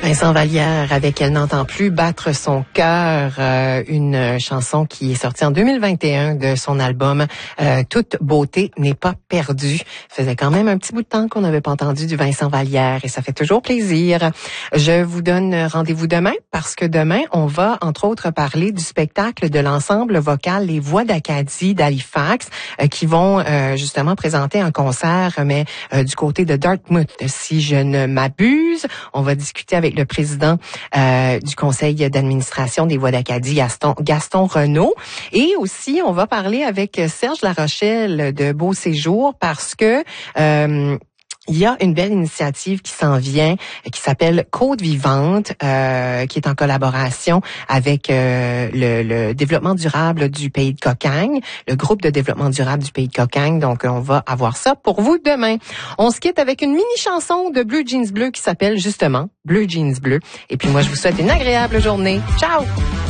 Vincent Vallière avec Elle n'entend plus battre son cœur, une chanson qui est sortie en 2021 de son album Toute beauté n'est pas perdue. Ça faisait quand même un petit bout de temps qu'on n'avait pas entendu du Vincent Vallière et ça fait toujours plaisir. Je vous donne rendez-vous demain parce que demain, on va entre autres parler du spectacle de l'ensemble vocal Les Voix d'Acadie d'Halifax qui vont justement présenter un concert mais du côté de Dartmouth. Si je ne m'abuse, on va discuter avec le président du conseil d'administration des Voix d'Acadie, Gaston Renaud. Et aussi, on va parler avec Serge Larochelle de Beau Séjour parce que il y a une belle initiative qui s'en vient, qui s'appelle Côte Vivante, qui est en collaboration avec le développement durable du pays de Cocagne, le groupe de développement durable du pays de Cocagne. Donc, on va avoir ça pour vous demain. On se quitte avec une mini-chanson de Bleu Jeans Bleu qui s'appelle justement Bleu Jeans Bleu. Et puis moi, je vous souhaite une agréable journée. Ciao!